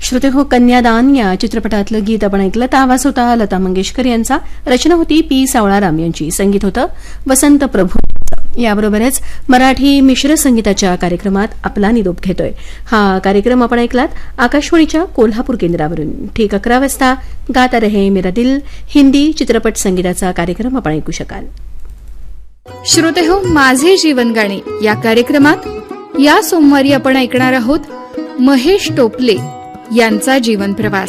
श्रोते हो, कन्यादान या चित्रपटातलं गीत आपण ऐकलं. तर आवाज होता लता मंगेशकर यांचा, रचना होती पी सावळाराम यांची, संगीत होतं वसंत प्रभू. याबरोबरच मराठी मिश्र संगीताच्या कार्यक्रमात आपला निरोप घेतोय. हा कार्यक्रम आपण ऐकलात आकाशवाणीच्या कोल्हापूर केंद्रावरून. ठीक 11 वाजता गाता रहे मेरा दिल हिंदी चित्रपट संगीताचा कार्यक्रम आपण ऐकू शकाल. श्रोते हो, माझे जीवन गाणे या कार्यक्रमात या सोमवारी आपण ऐकणार आहोत महेश टोपले यांचा जीवन प्रवास.